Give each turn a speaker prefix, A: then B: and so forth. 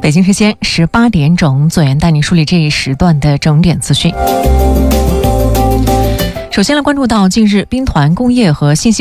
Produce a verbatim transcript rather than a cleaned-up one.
A: 北京时间十八点整，左岩带你梳理这一时段的重点资讯。首先来关注到近日兵团工业和信息